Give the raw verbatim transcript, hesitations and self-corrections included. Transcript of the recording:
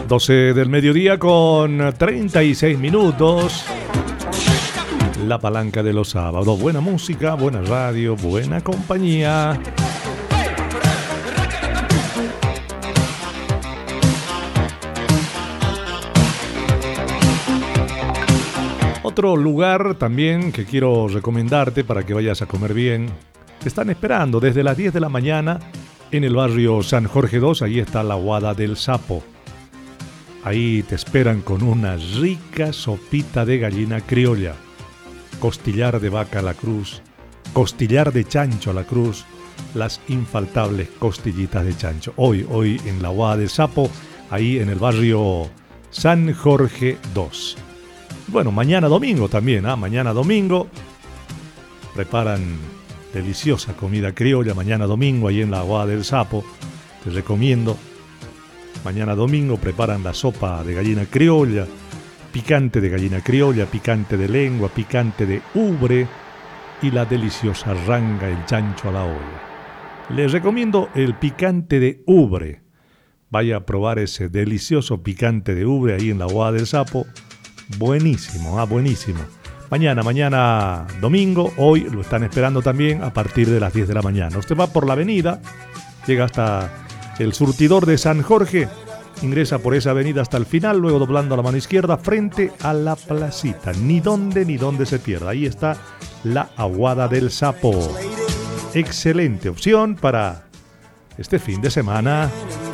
doce del mediodía con treinta y seis minutos. La palanca de los sábados. Buena música, buena radio, buena compañía. Otro lugar también que quiero recomendarte para que vayas a comer bien. Te están esperando desde las diez de la mañana en el barrio San Jorge dos. Ahí está la Aguada del Sapo. Ahí te esperan con una rica sopita de gallina criolla, costillar de vaca a la cruz, costillar de chancho a la cruz, las infaltables costillitas de chancho. Hoy, hoy en la Aguada del Sapo, ahí en el barrio San Jorge dos. Bueno, mañana domingo también, ¿ah? Mañana domingo preparan deliciosa comida criolla. Mañana domingo ahí en la Aguada del Sapo, te recomiendo. Mañana domingo preparan la sopa de gallina criolla, picante de gallina criolla, picante de lengua, picante de ubre y la deliciosa ranga, el chancho a la olla. Les recomiendo el picante de ubre. Vaya a probar ese delicioso picante de ubre ahí en la Aguada del Sapo. Buenísimo, ah, buenísimo. Mañana, mañana domingo, hoy lo están esperando también a partir de las diez de la mañana. Usted va por la avenida, llega hasta el surtidor de San Jorge, ingresa por esa avenida hasta el final, luego doblando a la mano izquierda frente a la placita. Ni dónde, ni dónde se pierda. Ahí está la Aguada del Sapo. Excelente opción para este fin de semana.